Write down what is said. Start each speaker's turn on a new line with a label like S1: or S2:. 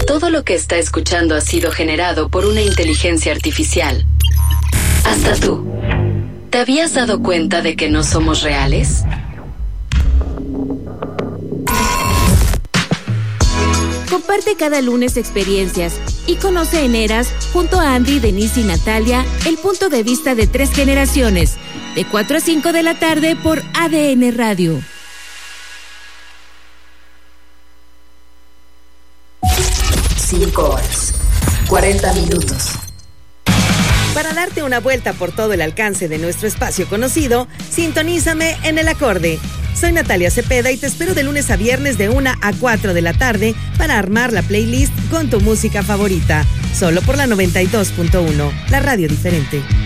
S1: Todo lo que está escuchando ha sido generado por una inteligencia artificial. Hasta tú. ¿Te habías dado cuenta de que no somos reales?
S2: Comparte cada lunes experiencias y conoce en Eras, junto a Andy, Denise y Natalia, el punto de vista de 3 generaciones, de 4 a 5 de la tarde por ADN Radio.
S3: 5 horas, 40 minutos.
S4: Para darte una vuelta por todo el alcance de nuestro espacio conocido, sintonízame en El Acorde. Soy Natalia Cepeda y te espero de lunes a viernes de 1 a 4 de la tarde para armar la playlist con tu música favorita. Solo por la 92.1, la radio diferente.